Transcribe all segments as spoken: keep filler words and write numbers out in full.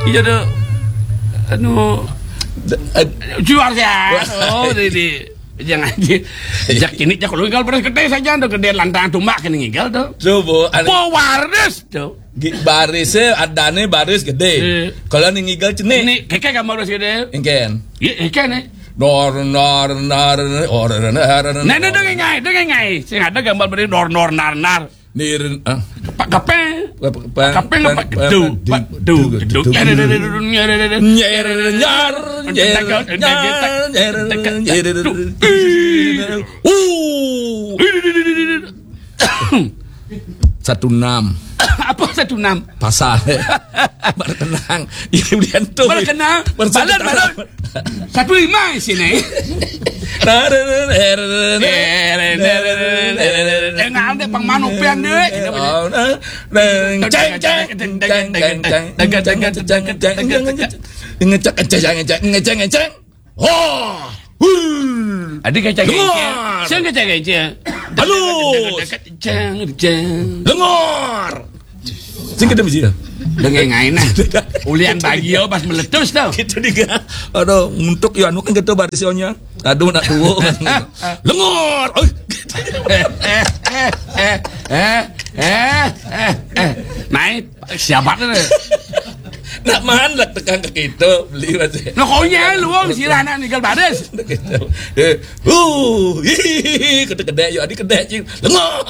Iya tuh anu jual ya. Oh ini jangan aja. Jak kini jak lu ngigal beres gede saja tuh gede lantaran tumbak kini ngigal tuh. Coba Po waris tuh. Barisnya adane baris gede. Kalau nih ngigal cenik. Ini keke gak baris gede. Ingken. Iya ikan nih. Nor nor nor or nor. Nah, nah, dengan ngai, dengan ngai. Sing ada gambar beri nor nor nar nar. Nir, ah, Pak kape, Pak kape lo Pak gedu, Pak gedu, gedu. Nyar, nyar, nyar, nyar, nyar. Uh, satu enam. Apa satu enam? Pasal. Berkenang. Ini ulian tuh. Berkenang. Balan balan. Satu lima sini. Enggak ada pang manupian deh. Ceng ceng ceng ceng ceng ngecek ngecek ngecek ngecek ngecek. Oh. Adik ngecek ngecek. Saya ngecek ngecek. Halus. Ceng ceng. Lengor. Sing kedem sih. Dengan ngain nah. Ulian bagio pas meletus tau. Gitu juga. Aduh, untuk ya anu kan gitu barisionya. Aduh nak tuwo. Lengor. Eh eh eh eh eh eh. Naik siapa tuh? Nak man lah tekan ke kita beli macam. Nah kau nya lu orang sirah nak ninggal baris. Eh, uh, hihihi, kedek-kedek yo, adik kedek cing. Lengor.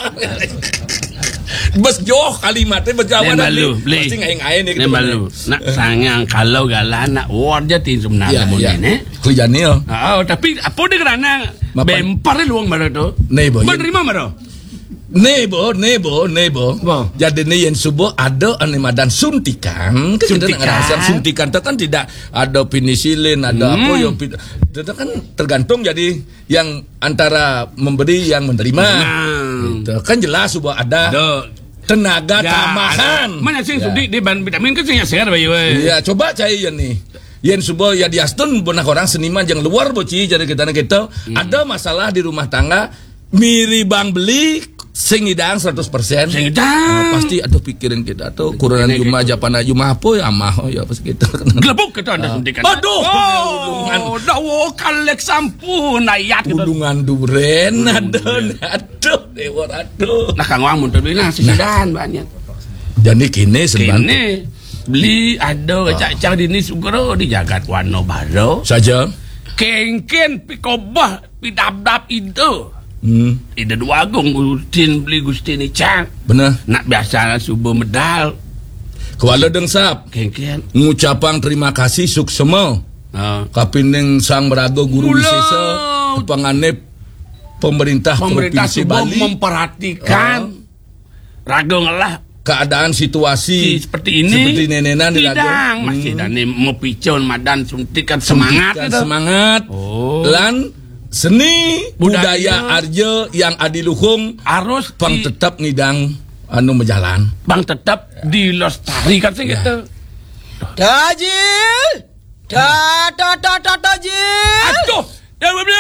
Bes joh kalimatnya berjawab malu beli pasti ngaing-ngaing nih gitu malu nak sangang kalau galan nak warja tin sebenarnya mau ini kelihatannya oh tapi apa dia kerana bempar luang baru tu nebo menerima baru nebo nebo nebo jadi nih yang subuh ada animadan suntikan suntikan suntikan itu kan tidak ada penisilin ada apa yang itu kan tergantung jadi yang antara memberi yang menerima itu kan jelas subuh ada tenaga tambahan. Mana sih suntik di bahan vitamin kan sih segar bayi. Iya coba cai nih. Yen subuh ya diastun benak orang seniman yang luar boci jadi kita kita ada masalah di rumah tangga miribang beli sing idang seratus persen. Sing idang. Pasti atau pikirin kita atau kurangan jumlah japana jumlah apa ya amah ya pas kita. Gelebuk kita anda suntikan. Aduh. Oh, dawo kalek sampun ayat kita. Ulungan duren aduh aduh dewa aduh. Nah kang wang muntah bina sisidan banyak. Jadi kini sebenarnya. Kini beli ada cak-cak dini sugro di jagat wano baru. Saja. Kengken pikobah pidap-dap itu. Hmm. Ida dua agung Gustin beli Gustin ni cang. Benar. Nak biasa subuh medal. Kuala dengsap. Kengken. Ngucapang terima kasih suksema. Uh. Kapining sang berago guru wisesa panganep pemerintah, pemerintah provinsi Bali memperhatikan uh. rago ngelah keadaan situasi si, seperti ini seperti nenenan di rago. Masih hmm. dan mau picon madan suntikan semangat suntikan semangat. Oh. Lan seni budaya, budaya arja yang adiluhung harus bang di, tetap ngidang anu menjalan bang tetap dilestarikan sih ya. Gitu Dajil da da da da Dajil aduh ya beli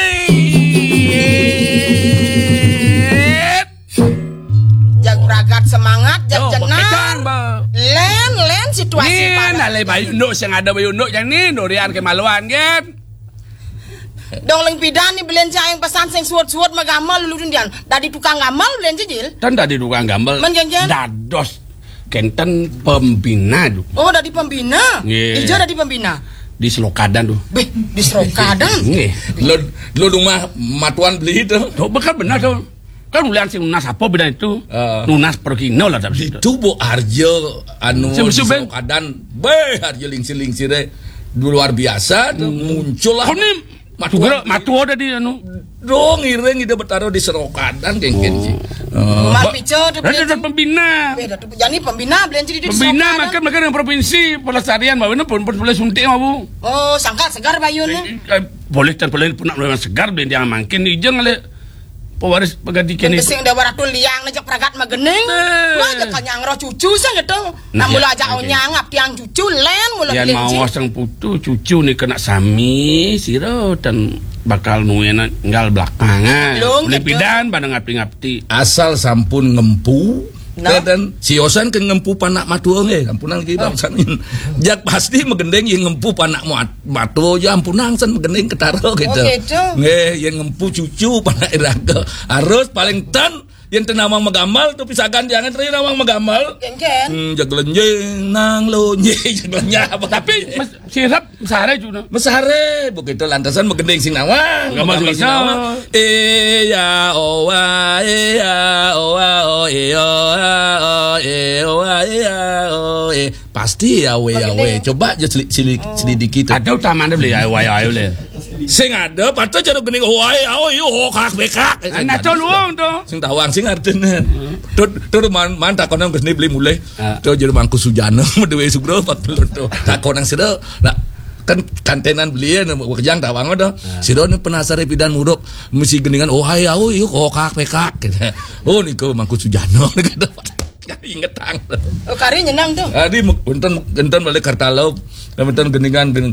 jak beragat semangat jak jenar len len situasi pada nah le bayu nduk sing ada bayu nduk yang ni durian kemaluan kan dong leng pidan ni belen yang pesan sing suwot-suwot magamal lulun dian dari tukang gamal belen jil dan dari tukang gamal menjanjian dados kenten pembina du. Oh dari pembina yeah. Ijo dari pembina di Selokadan tuh beh di Selokadan nggih lo lo rumah matuan beli itu tuh bekan benar tuh kan mulian sing nunas apa beda itu uh, nunas perkino lah tapi itu bu arjo anu di Selokadan beh arjo lingsir-lingsir luar biasa tuh hmm. muncul lah Matuara, matu ada di anu. Dong, ireng ida bertaruh di Serokadan kengken sih. Mak pico tu ada pembina. Beda tu jadi pembina belian jadi di pembina makan makan yang provinsi pelestarian bawa pun pun boleh suntik mabu. Oh, sangka segar bayunnya. Boleh dan boleh pun nak segar belian yang makin ijeng ale. Pewaris pegadikan itu. Sing dawar tu liang ngejak pragat magening. Lah jak kanyang roh cucu sang gitu. Nak mula ajak onyang tiang cucu len mula belian. Yang mau sang putu cucu ni kena sami siro dan bakal nuena nggal belakangan. Beli pidan pada ngapti-ngapti. Asal sampun ngempu No. Dan si Yosan ke ngempu panak matuo nge, ampunang ki bangsan. Jak pasti megendeng yang ngempu panak matuo ya ampunang san megendeng ketaro gitu. Oh, gitu. Nge yang ngempu cucu panak iraga. Harus paling tan yang tenamang magamal tu pisakan jangan teri namang magamal. Ken-ken. Hmm, jaglenjeng nang lonye jaglenya apa Tapi mas, sirap sehari juga. mesare begitu lantasan megendeng sing nawang Gamal megamal bisa. sing nawang e ya o wa e ya o wa o e o o e o wa e ya o e pasti ya we ya we coba aja selidiki tuh Ada utamanya beli ayo ayo ayo le. sing ada patah cara gening o wa e o e o kak bekak Anak luang tu. sing tawang sing artine tuh tuh man man takonan geus beli mulai Ah. tuh jadi mangku sujana dewe sugro empat puluh tuh takonan sida nah kan kantenan belian kejang tawang dah sida ni penasaran pidan muruk mesti geningan oh hai au ieu kokak pekak oh niku mangku sujana kata inget tang Oh, kari nyenang tuh. adi punten genten balik kartalau punten geningan dengan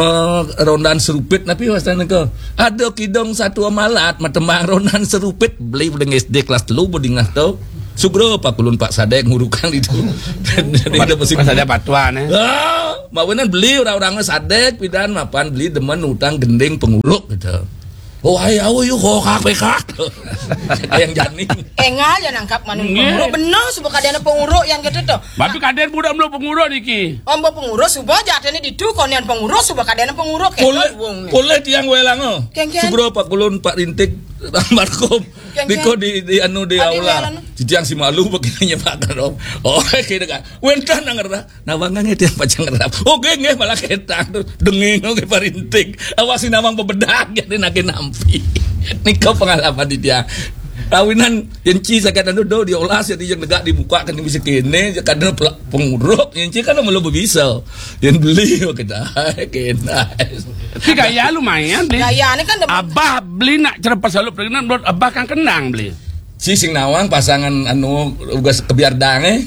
rondan serupit tapi wasana ke ada kidong satu malat matembang rondan serupit beli dengan S D kelas telu bodingah tau sugro pak kulun pak sadek ngurukan itu jadi ada pasti Pas ada patuan eh. ah mawenan beli orang-orangnya sadek pidan mapan beli demen utang gending penguruk gitu oh hai au yuk kokak pekak yang janing Engal ya nangkap manung Nge. penguruk bener subuh kadene penguruk yang gitu tuh. Tapi kader budak belum pengurus niki. Ombo pengurus subuh jatene didu konian pengurus subuh kadene penguruk boleh wong. boleh tiang welango Ken-ken. sugro pak kulun pak rintik almarhum Ken-ken. diko di di anu di Adi aula welan. jijang si malu begini pak karom oh kira kan wentan ngerah nawangan tiang pacang ngerah oh nggih malah ketang denging oke pak rintik awasi namang bebedak jadi nake nampi niko pengalaman di dia kawinan yang ci sakatan do diolah jadi yang negak dibuka kan bisa kene kadang penguruk yang ci kan belum bisa yang beli kita kena Tapi gaya lumayan deh. Gayane kan dem- Abah beli nak cerpas selalu perkenan menurut abah kan kenang beli. si sing nawang pasangan anu ugas kebiardang eh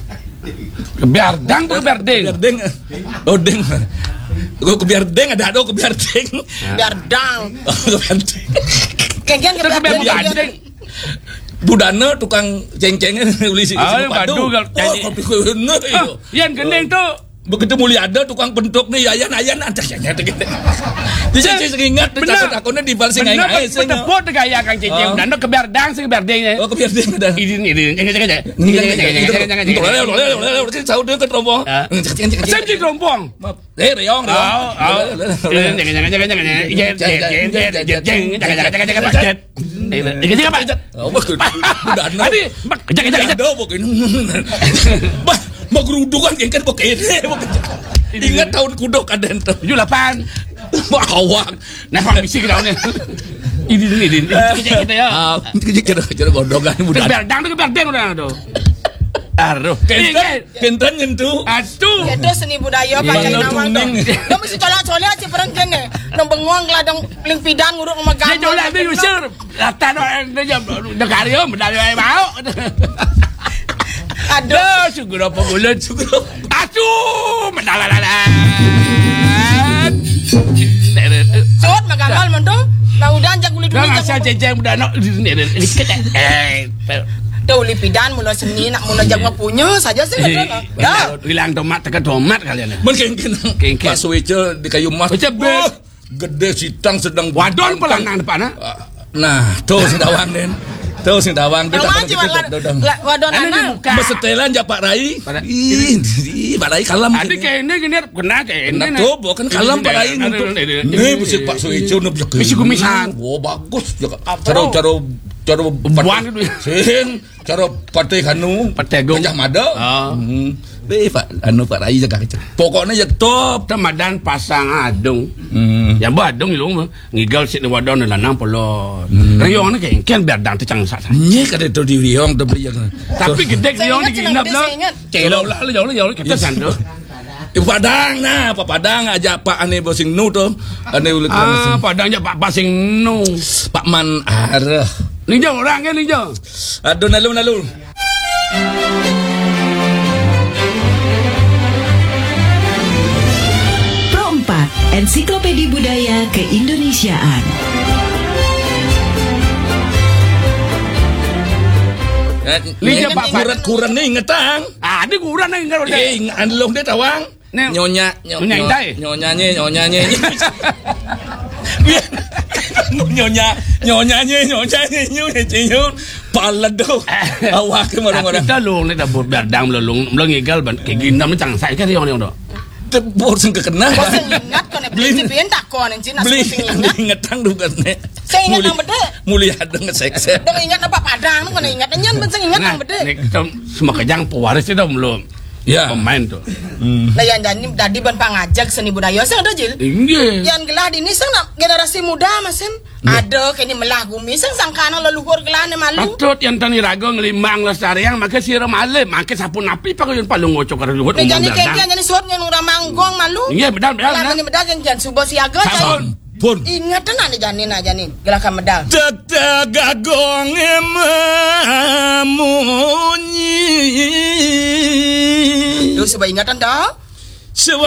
Kebiardang tuh kebiarding. kebiardeng oh deng gue kebiardeng ada ada kebiardeng biar dang. oh kebiardeng Ken-ken Itu kebiarding. budana tukang ceng-cengnya uli si Ah, yang padu gal oh jadi. kopi kuno Ah, yang gendeng tuh. begitu mulia ada tukang bentuk nih ayan ayan ada yang gitu jadi saya ingat tuh Bener. takut akunnya di bal sing Bener aing betul pot gaya kang cicing. Oh. Dan kebiardang sih kebiarding ya. oh kebiardeng ada Idin idin jangan jangan jangan jangan jangan jangan jangan jangan. Sahur dia ke rombong. Saya di kelompong. Eh, reong, reong. Oh, oh. Jangan jangan jangan jangan jangan. Jangan jangan jangan jangan jangan jangan Pak. Jangan jangan Pak. Oh, bagus. Udah ada. Adi, Pak, jangan jangan. Ada bukan. Bah, mau gerudukan yang kan pakai ini. Ingat tahun kudok ada ente. tujuh delapan. Mau awak. Nah, Pak misi kita ini. Ini ini ini. Kita ya. Ah, kira kira godongan mudah. Kebiardang tuh kebiarding udah tuh. Aduh. Kenten, kenten nyentuh. Aduh. Itu seni budaya pakai Iya, nama tuning. tuh. Dia mesti colak-colak aja perang kene. Nang bengong ladang ling pidan nguruk sama Dia gambar. jauh lebih usir. Lata dia jam dekaryo medali mau. Aduh, syukur apa bulan syukur. Aduh, medalalan. Sot magamal mendong. Nah udah anjak kulit Dah kulit. ngasih jejeng udah nak. Eh, Tuh lipidan mula seni nak mula jaga punya saja sih kan. Ya. hilang tomat tekan tomat kalian. Mungkin Kengken. Pas Weca di kayu emas. Weca be. Wah, gede sitang sedang Wadon pelan nang depan. Nah, tuh sing dawang den. Tuh sing dawang Yang maju wadon Anu anak. dibuka. Besetelan ja Pak Rai. Pada- Ih, ih, Pak Rai kalam. Ada kene gini kena kene. Nah, tuh, bukan kalam Pak Rai untuk. Nih, busik Pak Suico nu biak. Bisi kumisan. Oh, bagus. Cara cara cara Buan itu. Sing cara partai kanu. Partai Gong. Gajah Mada. Oh. Hmm. Be Pak anu Pak Rai jaga kecil. Pokoknya ya top. Tamadan pasang adung. Hmm. Yang buat adung lu mah ngigal sit wadon lanang polon. Riong ni kengken berdang tu cang sak. Nye kada tu di riong tu beli yang. Tapi gede Saya riong ingat, di saya ginap ingat, lah. saya ingat. Celau lah, jauh lah, jauh lah kita sandu. Di Padang nah, Pak Padang ajak Pak ane bosing nu tu. Ane ulit Ah, padang je Pak Pasing nu. Pak Man arah. Ni jauh orang kan ni jauh. Aduh nalu nalu. Pro empat, Ensiklopedia Budaya Keindonesiaan. Liga Pak Kuran kuran ni ingetang. Ah, ada kurang nang kalau Eh, anlong dia tawang. Ni- Nyonya, Nyonya intai. nyonyanya, nyonyanya. Nyonya, nyonyanya, nyonyanya, nyonyanya. Pala do. Awak ke mana-mana. Kita long ni dah buat berdang belum belum ngigal ban ke ginam cang sai ke dia orang tu. Tebor sing kekena. Kau sing ingat kau nak beli T V tak kau nak cina Beli sing ingat. ingetang dukan ne. Saya ingat nang bede. Mulia dengan seks. Dong ingat apa padang kau nak ingat nyen ben sing ingat nang bede. Ni kita semua kejang pewaris itu belum. Ya. Pemain tu. Lah yang jadi tadi ban pangajak seni budaya sang ada jil. Inge. Yang gelah di ni sang nak generasi muda masen. Ada kini melah gumi sang sangkana leluhur gelah ni malu. Patut yang tani rago ngelimang lestariang maka siram ale maka sapu napi pak yon palung ngocok karo luhut. Ni jadi kengkian jadi suat yang orang manggong malu. Inge bedal bedal. Lah ni bedal yang jan subo siaga Sabon. Pun. Ingat tenan ni janin na janin. Gelah kan medal. Tetagagong emunyi. Lu sebab ingatan dah. Sewa